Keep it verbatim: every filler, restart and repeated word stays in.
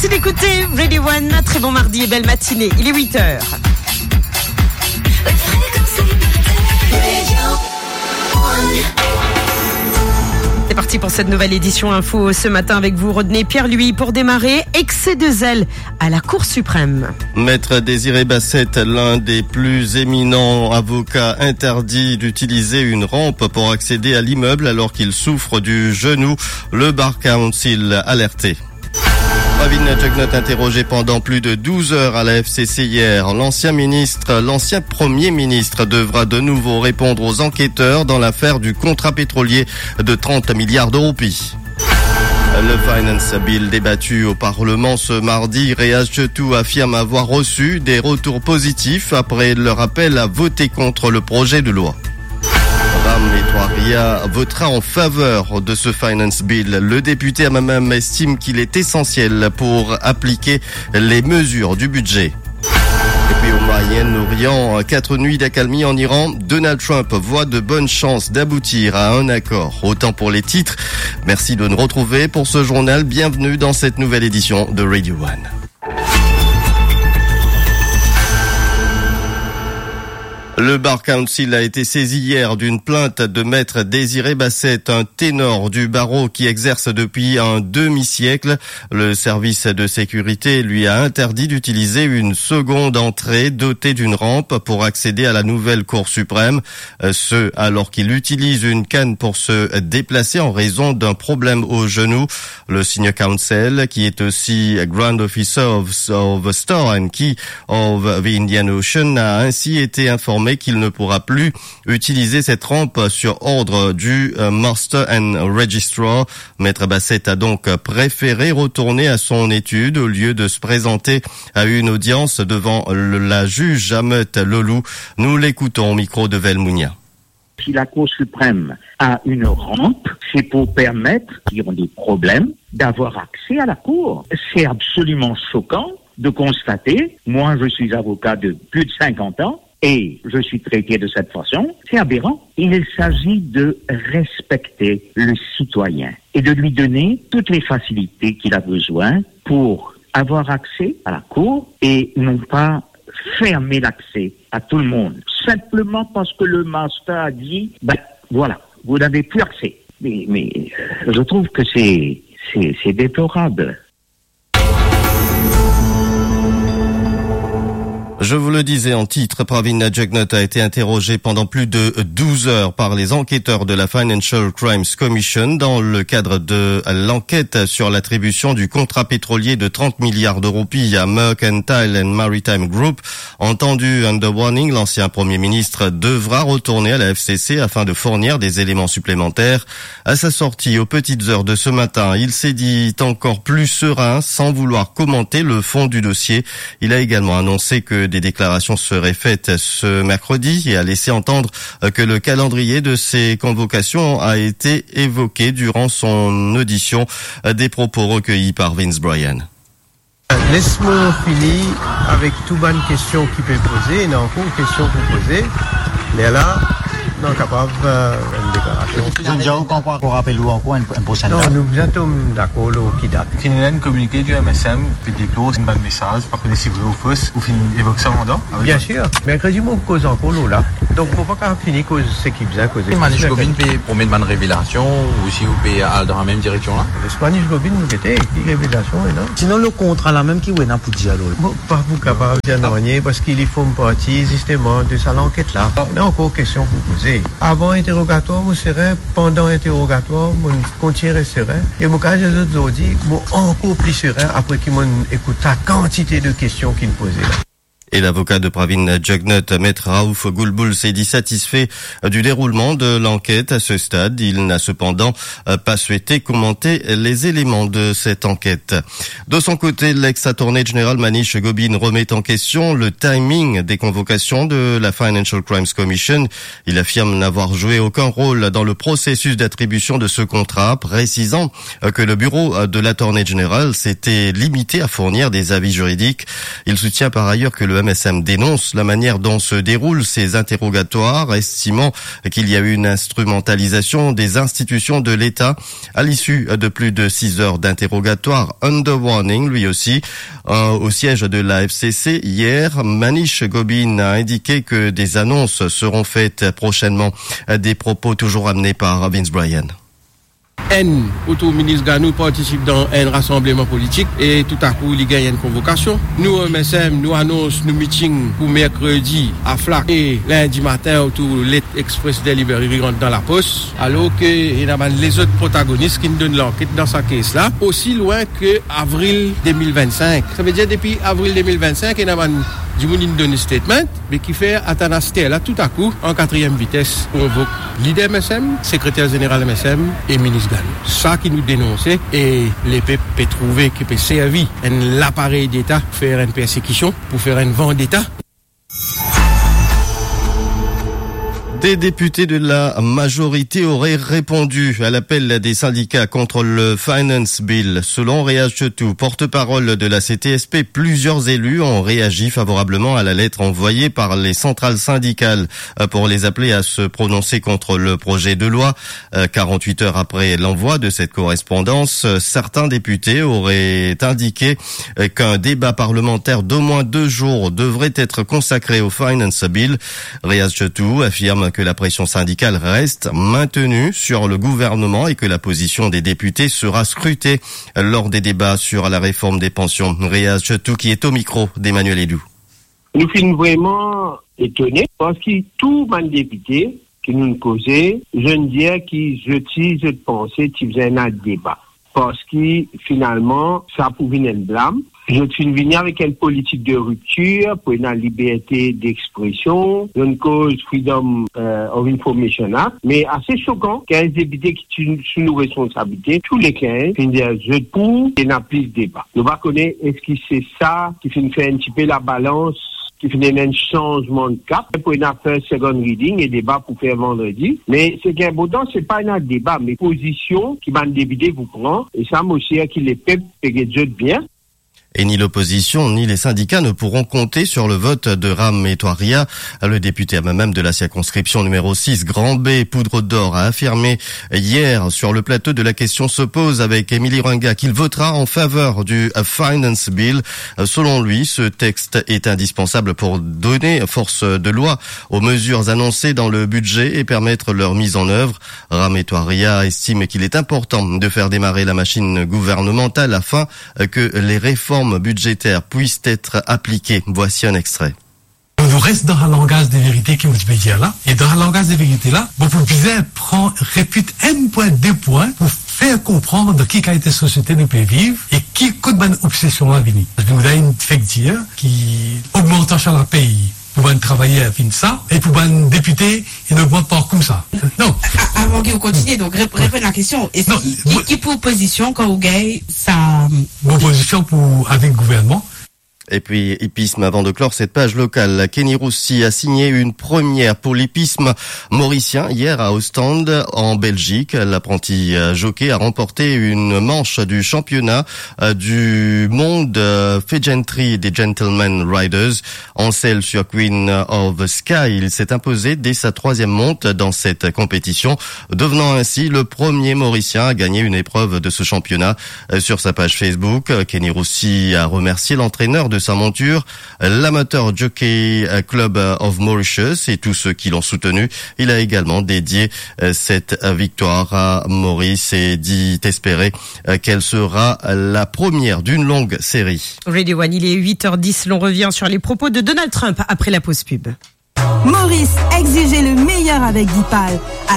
Merci d'écouter Radio One. Très bon mardi et belle matinée. Il est huit heures. C'est parti pour cette nouvelle édition Info ce matin avec vous, Rodney Pierre-Louis, pour démarrer. Excès de zèle à la Cour suprême. Maître Désiré Bassette, l'un des plus éminents avocats, interdit d'utiliser une rampe pour accéder à l'immeuble alors qu'il souffre du genou. Le Bar Council alerté. Pravin Jugnauth interrogé pendant plus de douze heures à la F C C hier. L'ancien ministre, l'ancien premier ministre devra de nouveau répondre aux enquêteurs dans l'affaire du contrat pétrolier de trente milliards de roupies. Le Finance Bill débattu au Parlement ce mardi, Réaz Chetou affirme avoir reçu des retours positifs après leur appel à voter contre le projet de loi. Ram Etouaria votera en faveur de ce Finance Bill. Le député Amamam estime qu'il est essentiel pour appliquer les mesures du budget. Et puis au Moyen-Orient, quatre nuits d'accalmie en Iran, Donald Trump voit de bonnes chances d'aboutir à un accord. Autant pour les titres. Merci de nous retrouver pour ce journal. Bienvenue dans cette nouvelle édition de Radio One. Le Bar Council a été saisi hier d'une plainte de maître Désiré Bassette, un ténor du barreau qui exerce depuis un demi-siècle. Le service de sécurité lui a interdit d'utiliser une seconde entrée dotée d'une rampe pour accéder à la nouvelle Cour suprême. Ce, alors qu'il utilise une canne pour se déplacer en raison d'un problème au genou. Le Senior Counsel, qui est aussi Grand Officer of, of Store and Key of the Indian Ocean, a ainsi été informé qu'il ne pourra plus utiliser cette rampe sur ordre du euh, Master and Registrar. Maître Bassette a donc préféré retourner à son étude au lieu de se présenter à une audience devant le, la juge Ahmet Lolou. Nous l'écoutons au micro de Velmounia. Si la Cour suprême a une rampe, c'est pour permettre, qui ont des problèmes, d'avoir accès à la Cour. C'est absolument choquant de constater, moi je suis avocat de plus de cinquante ans, et je suis traité de cette façon, c'est aberrant. Il s'agit de respecter le citoyen et de lui donner toutes les facilités qu'il a besoin pour avoir accès à la Cour et non pas fermer l'accès à tout le monde. Simplement parce que le master a dit, ben voilà, vous n'avez plus accès. Mais, mais je trouve que c'est, c'est, c'est déplorable. Je vous le disais en titre, Pravin Jugnauth a été interrogé pendant plus de douze heures par les enquêteurs de la Financial Crimes Commission dans le cadre de l'enquête sur l'attribution du contrat pétrolier de trente milliards de roupies à Mercantile and Maritime Group. Entendu under warning, l'ancien Premier ministre devra retourner à la F C C afin de fournir des éléments supplémentaires. À sa sortie aux petites heures de ce matin, il s'est dit encore plus serein sans vouloir commenter le fond du dossier. Il a également annoncé que des déclarations seraient faites ce mercredi et a laissé entendre que le calendrier de ces convocations a été évoqué durant son audition. Des propos recueillis par Vince Bryan. Laisse-moi finir avec toute bonne question qui peut poser, non, une question pour poser, mais là, non capable euh, une déclaration. Je comprends qu'on rappelle ou encore une prochaine non, date. nous sommes d'accord qui date. Finlande communiqué du M S M, puis déclose une bonne message, pas connaître si vrai ou faux, ou fin évoque ça en bien sûr, mercredi, mon cause encore là. Donc, on va pas finir cause ce qui vient causer. Manish Gobin peut promettre une bonne révélation, ou si vous pouvez aller dans la même direction là. Manish Gobin, nous était, qui révélation, non? Sinon, le contrat là même qui est là pour dire bon, pas vous capable de dire parce qu'il faut une partie, justement, de ça l'enquête là. Mais encore question pour poser. Avant interrogatoire, vous serez, pendant interrogatoire, vous continuerez serein. Et mon cas, je vous dis, vous encore plus serein après qu'il m'ont écouté la quantité de questions qu'il me posait là. Et l'avocat de Pravin Jugnauth, maître Raouf Goulboul, s'est dit satisfait du déroulement de l'enquête à ce stade. Il n'a cependant pas souhaité commenter les éléments de cette enquête. De son côté, l'ex-attorney général Manish Gobin remet en question le timing des convocations de la Financial Crimes Commission. Il affirme n'avoir joué aucun rôle dans le processus d'attribution de ce contrat, précisant que le bureau de l'attorney général s'était limité à fournir des avis juridiques. Il soutient par ailleurs que le M S M dénonce la manière dont se déroulent ces interrogatoires, estimant qu'il y a eu une instrumentalisation des institutions de l'État à l'issue de plus de six heures d'interrogatoire. Under warning, lui aussi, euh, au siège de la F C C hier, Manish Gobin a indiqué que des annonces seront faites prochainement. Des propos toujours amenés par Vince Bryan. Un auto-ministre Ganou participe dans un rassemblement politique et tout à coup il gagne une convocation. Nous, M S M, nous annonçons nos meetings pour mercredi à Flac et lundi matin autour de l'Express Delivery rentre dans la poste, alors que il y a les autres protagonistes qui nous donnent l'enquête dans sa caisse là, aussi loin que avril deux mille vingt-cinq. Ça veut dire depuis avril deux mille vingt-cinq, il y a du monde qui donne un statement, mais qui fait attendre là tout à coup en quatrième vitesse. On convoque leader M S M, secrétaire général M S M et ministre Ganou. Ça qui nous dénonçait et les peuples peuvent trouver qui peut servir l'appareil d'État pour faire une persécution, pour faire une vendetta. Des députés de la majorité auraient répondu à l'appel des syndicats contre le Finance Bill. Selon Réaz Chetou, porte-parole de la C T S P, plusieurs élus ont réagi favorablement à la lettre envoyée par les centrales syndicales pour les appeler à se prononcer contre le projet de loi. quarante-huit heures après l'envoi de cette correspondance, certains députés auraient indiqué qu'un débat parlementaire d'au moins deux jours devrait être consacré au Finance Bill. Réaz Chetou affirme que la pression syndicale reste maintenue sur le gouvernement et que la position des députés sera scrutée lors des débats sur la réforme des pensions. Réaz Chetou qui est au micro d'Emmanuel Edou. Nous sommes vraiment étonnés parce que tout les députés qui nous causaient, je ne dirais qu'ils je je pensais qu'ils faisaient un débat. Parce que finalement, ça pouvait être un blâme. Je suis venu avec une politique de rupture pour une liberté d'expression, une cause Freedom euh, of Information Act, mais assez choquant qu'un député qui est sous nos responsabilités, tous les quinze, qui dire je pour et n'a plus de débat. Nous va connaître est-ce que c'est ça qui fait faire un petit peu la balance, qui fait un changement de cap pour une affaire second reading et débat pour faire vendredi. Mais ce qui est important, c'est pas un débat, mais position qui va député vous prend, et ça, moi aussi, qui les peuples peuvent bien. Et ni l'opposition ni les syndicats ne pourront compter sur le vote de Ram Etouaria. Le député à même de la circonscription numéro six, Grand B, Poudre d'Or, a affirmé hier sur le plateau de La Question se pose avec Émilie Runga qu'il votera en faveur du Finance Bill. Selon lui, ce texte est indispensable pour donner force de loi aux mesures annoncées dans le budget et permettre leur mise en œuvre. Ram Etouaria estime qu'il est important de faire démarrer la machine gouvernementale afin que les réformes budgétaires puissent être appliquées. Voici un extrait. On reste dans un langage de vérité qui vous dire là. Et dans un langage de vérité là, vous pouvez prendre, répète un point, deux points pour faire comprendre qui a été société nous peut vivre et qui coûte une obsession à venir. Vous avez une fait dire qui augmente sur le pays. Pour un travailler à fin de ça, et pour un député, il n'augmente pas comme ça. Non. Avant que vous continuez, donc répondez à la question. Est-ce qui, qui pour opposition quand vous gagnez ça? Opposition pour, avec le gouvernement. Et puis, hippisme, avant de clore cette page locale, Kenny Roussi a signé une première pour l'hippisme mauricien hier à Ostende, en Belgique. L'apprenti jockey a remporté une manche du championnat du monde Fegentry des Gentlemen Riders. En selle sur Queen of the Sky, il s'est imposé dès sa troisième monte dans cette compétition, devenant ainsi le premier mauricien à gagner une épreuve de ce championnat. Sur sa page Facebook, Kenny Roussi a remercié l'entraîneur de sa monture, l'amateur Jockey Club of Mauritius et tous ceux qui l'ont soutenu. Il a également dédié cette victoire à Maurice et dit espérer qu'elle sera la première d'une longue série. Radio One, il est huit heures dix. L'on revient sur les propos de Donald Trump après la pause pub. Maurice, exigez le meilleur avec Dipal.